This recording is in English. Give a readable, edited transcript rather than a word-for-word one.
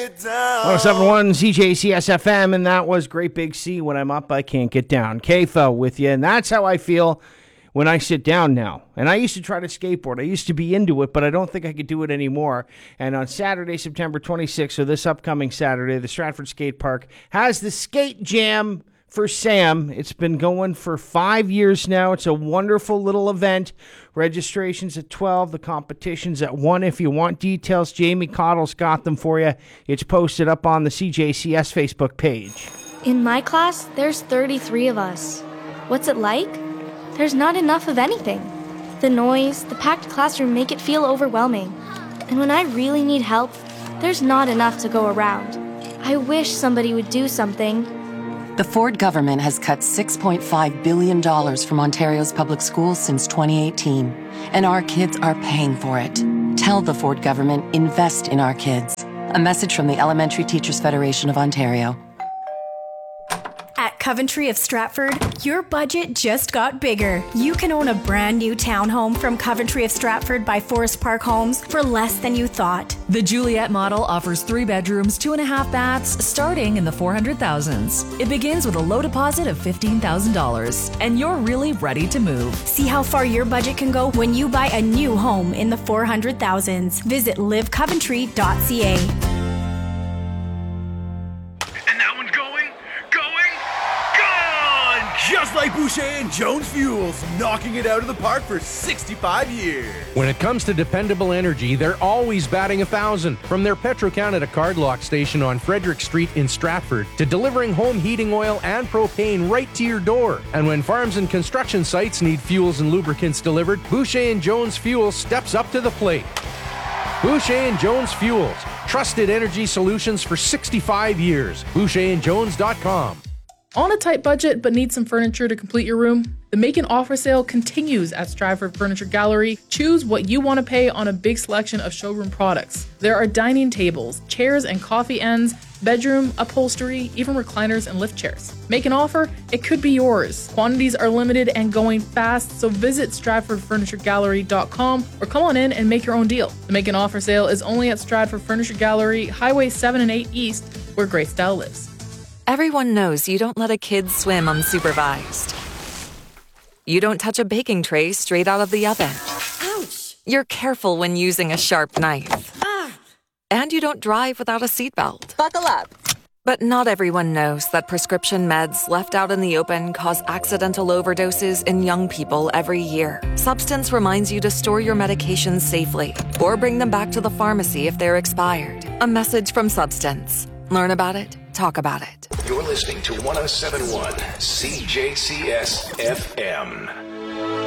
get down. 1071 CJCS FM, and that was Great Big Sea. When I'm up, I can't get down. KFL with you, and that's how I feel when I sit down now. And I used to try to skateboard. I used to be into it, but I don't think I could do it anymore. And on Saturday, September 26th, so this upcoming Saturday, the Stratford Skate Park has the Skate Jam for Sam. It's been going for 5 years now. It's a wonderful little event. Registration's at 12. The competition's at 1. If you want details, Jamie Cottle's got them for you. It's posted up on the CJCS Facebook page. In my class, there's 33 of us. What's it like? There's not enough of anything. The noise, the packed classroom make it feel overwhelming. And when I really need help, there's not enough to go around. I wish somebody would do something. The Ford government has cut $6.5 billion from Ontario's public schools since 2018, and our kids are paying for it. Tell the Ford government, invest in our kids. A message from the Elementary Teachers Federation of Ontario. At Coventry of Stratford, your budget just got bigger. You can own a brand new townhome from Coventry of Stratford by Forest Park Homes for less than you thought. The Juliet model offers 3 bedrooms, 2.5 baths, starting in the 400,000s. It begins with a low deposit of $15,000, and you're really ready to move. See how far your budget can go when you buy a new home in the 400,000s. Visit livecoventry.ca. Just like Boucher and Jones Fuels, knocking it out of the park for 65 years. When it comes to dependable energy, they're always batting 1,000. From their Petro-Canada card lock station on Frederick Street in Stratford to delivering home heating oil and propane right to your door. And when farms and construction sites need fuels and lubricants delivered, Boucher and Jones Fuels steps up to the plate. Boucher and Jones Fuels, trusted energy solutions for 65 years. BoucherandJones.com. On a tight budget but need some furniture to complete your room? The Make an Offer sale continues at Stratford Furniture Gallery. Choose what you want to pay on a big selection of showroom products. There are dining tables, chairs and coffee ends, bedroom, upholstery, even recliners and lift chairs. Make an offer? It could be yours. Quantities are limited and going fast, so visit StratfordFurnitureGallery.com or come on in and make your own deal. The Make an Offer sale is only at Stratford Furniture Gallery, Highway 7 and 8 East, where great style lives. Everyone knows you don't let a kid swim unsupervised. You don't touch a baking tray straight out of the oven. Ouch! You're careful when using a sharp knife. And you don't drive without a seatbelt. Buckle up. But not everyone knows that prescription meds left out in the open cause accidental overdoses in young people every year. Substance reminds you to store your medications safely or bring them back to the pharmacy if they're expired. A message from Substance. Learn about it. Talk about it. You're listening to 1071 CJCS FM.